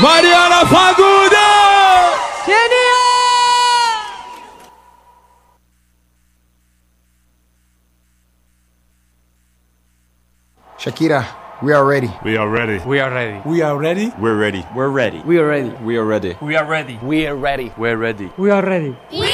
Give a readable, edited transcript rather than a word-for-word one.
Mariana Faguda! Shakira, we are ready. We are ready. We are ready. We are ready. We're ready. We're ready. We are ready. We are ready. We are ready. We are ready. We're ready. We are ready. We